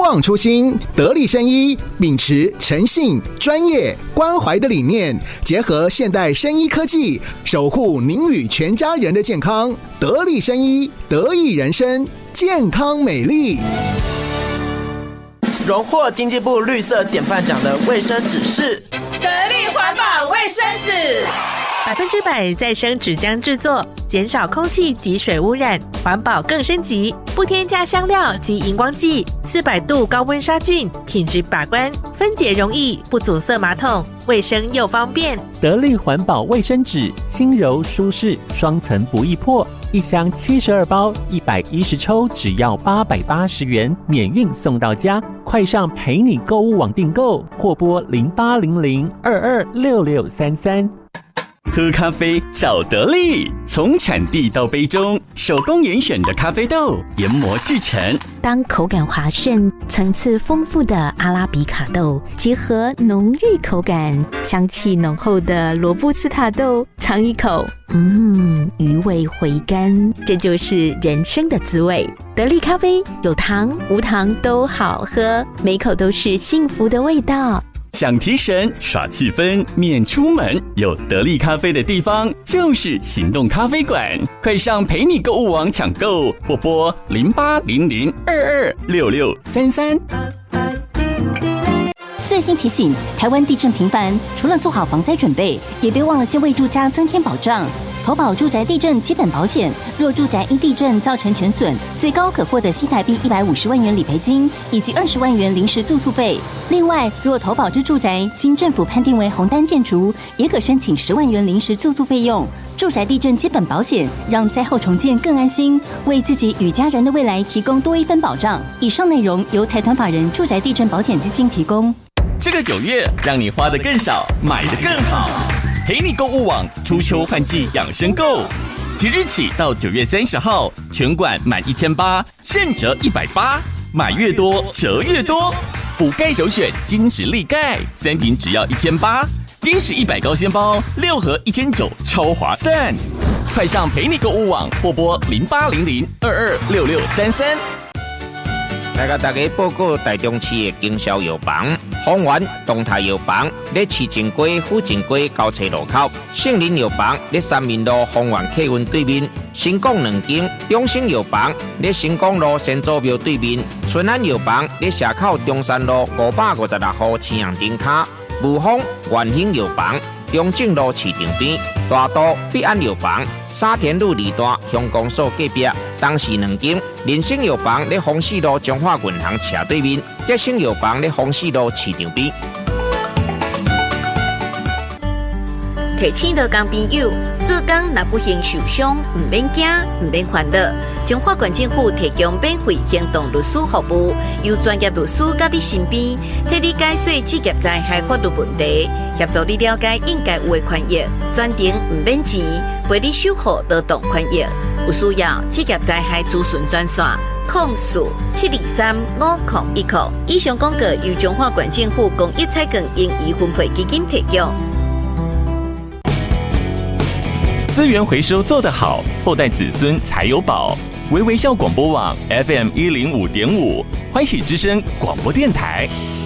忘初心，得力生医秉持诚信、专业、关怀的理念，结合现代生医科技，守护您与全家人的健康。得力生医，得益人生，健康美丽。 荣获经济部绿色典范奖的卫生纸是得力环保卫生纸 ，100%再生纸浆制作，减少空气及水污染，环保更升级，不添加香料及荧光剂，400度高温杀菌，品质把关，分解容易，不阻塞马桶，卫生又方便。 得力环保卫生纸，轻柔舒适，双层不易破，一箱72包，110抽，只要880元，免运送到家。快上陪你购物网订购，或拨0800226633。 喝咖啡找得力，从产地到杯中，手工严选的咖啡豆研磨制成。 当口感滑顺、层次丰富的阿拉比卡豆结合浓郁口感、香气浓厚的罗布斯塔豆，尝一口，余味回甘，这就是人生的滋味。得力咖啡有糖无糖都好喝，每口都是幸福的味道。 想提神耍气氛免出门，有得力咖啡的地方就是行动咖啡馆。快上陪你购物网抢购，或拨0800226633。 最新提醒：台湾地震频繁，除了做好防灾准备，也别忘了先为住家增添保障。投保住宅地震基本保险，若住宅因地震造成全损，最高可获得新台币150万元理赔金以及20万元临时住宿费。另外，若投保之住宅经政府判定为红单建筑，也可申请10万元临时住宿费用。住宅地震基本保险，让灾后重建更安心，为自己与家人的未来提供多一分保障。以上内容由财团法人住宅地震保险基金提供。 这个9月，让你花得更少，买得更好。陪你购物网初秋换季养生购，即日起到9月30号，全馆满1800现折180，买越多折越多。补钙首选金石力钙，3瓶只要1800，金石100高纤包6盒1900，超划算！快上陪你购物网或拨0800226633。 来甲大家报告台中市的经销药房丰源东泰药房在市政街府政街交叉路口，杏林药房在三民路丰源客运对面，新港2间中兴药房在新港路先祖庙对面，春安药房在社口中山路556号青阳灯卡，武丰元兴药房中正路市场边，大都必安药房沙田路2段乡公所隔壁，东市2间人生药房在丰市路中华银行斜对面，德生药房在丰市路市场边。 提醒到工朋友，做工若不幸受伤，唔免惊，唔免烦恼。中华县政府提供免费行动律师服务，由专业律师到你身边，替你解说职业灾害法律问题，协助你了解应该有的权益，专程唔免钱，陪你守护劳动权益。有需要职业灾害咨询专线：04-723-5010。以上广告由中华县政府公益彩券盈余分配基金提供。 资源回收做得好，后代子孙才有宝。微微笑广播网 FM105.5，欢喜之声广播电台。